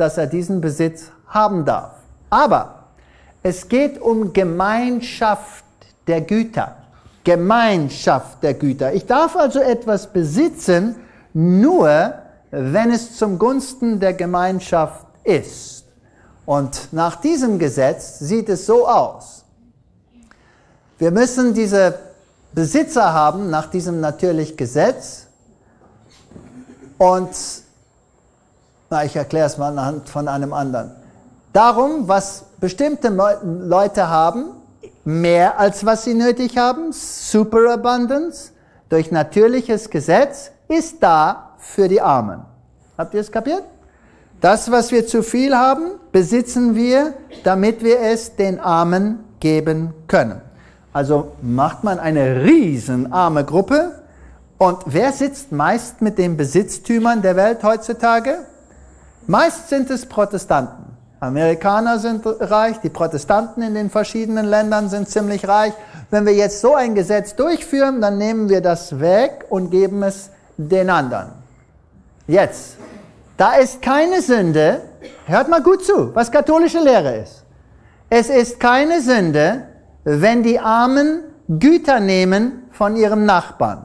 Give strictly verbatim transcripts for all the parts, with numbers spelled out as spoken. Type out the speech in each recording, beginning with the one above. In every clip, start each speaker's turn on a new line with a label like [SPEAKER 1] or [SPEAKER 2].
[SPEAKER 1] dass er diesen Besitz haben darf. Aber es geht um Gemeinschaft der Güter. Gemeinschaft der Güter. Ich darf also etwas besitzen, nur wenn es zum Gunsten der Gemeinschaft ist. Und nach diesem Gesetz sieht es so aus. Wir müssen diese Besitzer haben nach diesem natürlichen Gesetz. Und na, ich erkläre es mal anhand von einem anderen. Darum, was bestimmte Leute haben, mehr als was sie nötig haben, Superabundance, durch natürliches Gesetz, ist da für die Armen. Habt ihr es kapiert? Das, was wir zu viel haben, besitzen wir, damit wir es den Armen geben können. Also macht man eine riesen arme Gruppe. Und wer sitzt meist mit den Besitztümern der Welt heutzutage? Meist sind es Protestanten. Amerikaner sind reich, die Protestanten in den verschiedenen Ländern sind ziemlich reich. Wenn wir jetzt so ein Gesetz durchführen, dann nehmen wir das weg und geben es den anderen. Jetzt, da ist keine Sünde, hört mal gut zu, was katholische Lehre ist. Es ist keine Sünde, wenn die Armen Güter nehmen von ihrem Nachbarn.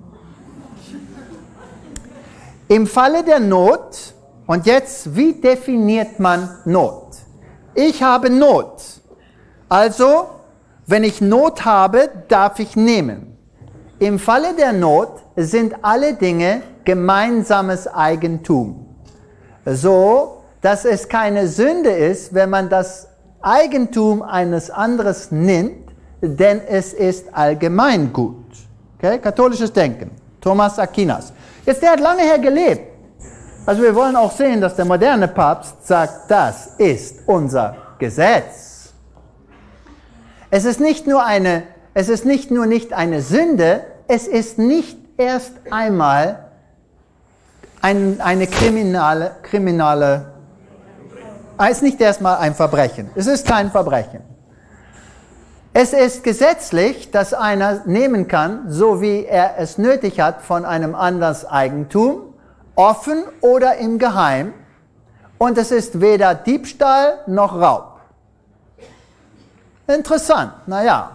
[SPEAKER 1] Im Falle der Not, und jetzt, wie definiert man Not? Ich habe Not. Also, wenn ich Not habe, darf ich nehmen. Im Falle der Not sind alle Dinge gemeinsames Eigentum. So, dass es keine Sünde ist, wenn man das Eigentum eines anderen nimmt, denn es ist Allgemeingut. Okay? Katholisches Denken. Thomas Aquinas. Jetzt, der hat lange her gelebt. Also wir wollen auch sehen, dass der moderne Papst sagt, das ist unser Gesetz. Es ist nicht nur eine, es ist nicht nur nicht eine Sünde, es ist nicht erst einmal ein, eine kriminale, kriminale, es ist nicht erstmal ein Verbrechen. Es ist kein Verbrechen. Es ist gesetzlich, dass einer nehmen kann, so wie er es nötig hat, von einem anderen Eigentum, offen oder im Geheim, und es ist weder Diebstahl noch Raub. Interessant, naja.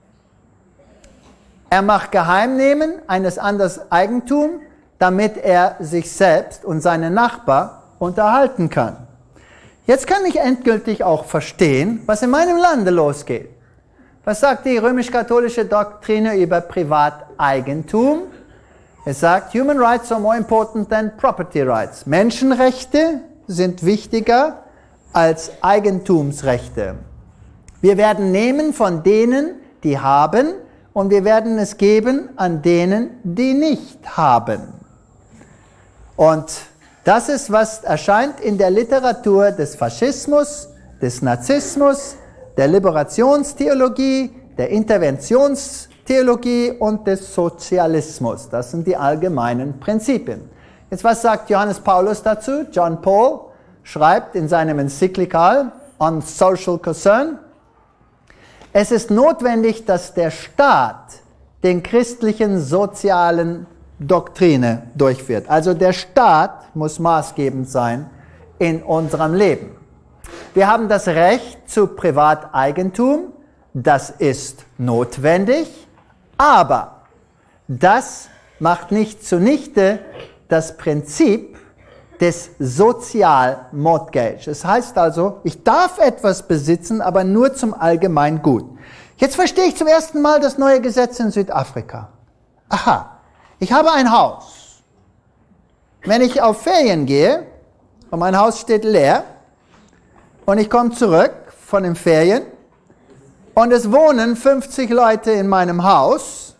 [SPEAKER 1] Er macht Geheimnehmen eines anderen Eigentum, damit er sich selbst und seine Nachbarn unterhalten kann. Jetzt kann ich endgültig auch verstehen, was in meinem Lande losgeht. Was sagt die römisch-katholische Doktrine über Privateigentum? Es sagt, Human Rights are more important than Property Rights. Menschenrechte sind wichtiger als Eigentumsrechte. Wir werden nehmen von denen, die haben, und wir werden es geben an denen, die nicht haben. Und das ist, was erscheint in der Literatur des Faschismus, des Nazismus, der Liberationstheologie, der Interventionstheologie und des Sozialismus. Das sind die allgemeinen Prinzipien. Jetzt, was sagt Johannes Paulus dazu? John Paul schreibt in seinem Enzyklikal On Social Concern, es ist notwendig, dass der Staat den christlichen sozialen Doktrine durchführt. Also der Staat muss maßgebend sein in unserem Leben. Wir haben das Recht zu Privateigentum, das ist notwendig, aber das macht nicht zunichte das Prinzip des Sozialmortgage. Es heißt also, ich darf etwas besitzen, aber nur zum Allgemeingut. Jetzt verstehe ich zum ersten Mal das neue Gesetz in Südafrika. Aha, ich habe ein Haus. Wenn ich auf Ferien gehe und mein Haus steht leer und ich komme zurück von den Ferien und es wohnen fünfzig Leute in meinem Haus,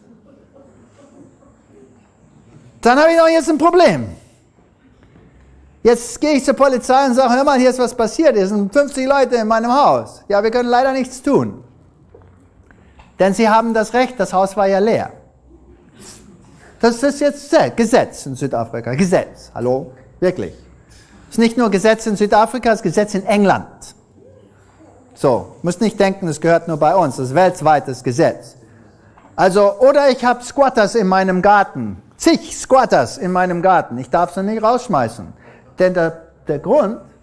[SPEAKER 1] dann habe ich doch jetzt ein Problem. Jetzt gehe ich zur Polizei und sage, hör mal, hier ist was passiert, hier sind fünfzig Leute in meinem Haus. Ja, wir können leider nichts tun. Denn sie haben das Recht, das Haus war ja leer. Das ist jetzt Gesetz in Südafrika. Gesetz, hallo, wirklich. Es ist nicht nur Gesetz in Südafrika, es ist Gesetz in England. So, müsst nicht denken, es gehört nur bei uns, das ist weltweites Gesetz. Also, oder ich habe Squatters in meinem Garten, zig Squatters in meinem Garten, ich darf sie nicht rausschmeißen. Denn der, der Grund,